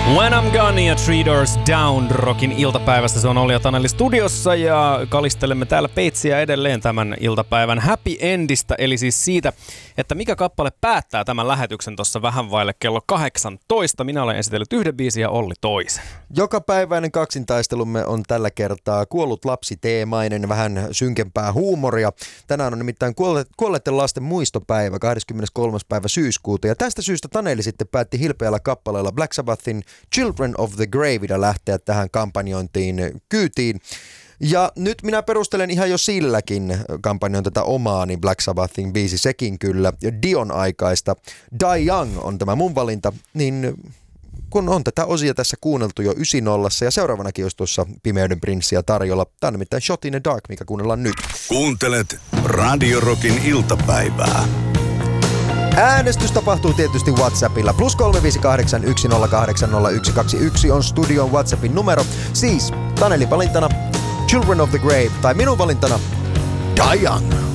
When I'm Gone ja Three Doors Down Rockin iltapäivästä. Se on Olli ja Taneli studiossa ja kalistelemme täällä peitsiä edelleen tämän iltapäivän happy endistä. Eli siis siitä, että mikä kappale päättää tämän lähetyksen tuossa vähän vaille kello 18. Minä olen esitellyt yhden biisin ja Olli toisen. Jokapäiväinen kaksintaistelumme on tällä kertaa kuollut lapsi teemainen, vähän synkempää huumoria. Tänään on nimittäin kuolleiden lasten muistopäivä, 23. päivä syyskuuta. Ja tästä syystä Taneli sitten päätti hilpeällä kappaleella Black Sabbathin Children of the Grave lähteä tähän kampanjointiin kyytiin. Ja nyt minä perustelen ihan jo silläkin kampanjoin tätä omaani Black Sabbathin biisi, sekin kyllä Dion aikaista. Die Young on tämä mun valinta, niin kun on tätä osia tässä kuunneltu jo 9-0 ja seuraavanakin olisi tuossa Pimeyden prinssiä tarjolla. Tämä on nimittäin Shot in the Dark, mikä kuunnellaan nyt. Kuuntelet Radio Rockin iltapäivää. Äänestys tapahtuu tietysti WhatsAppilla. +358 108 0121 on studion WhatsAppin numero. Siis Tanelin valintana Children of the Grave tai minun valintana Die Young.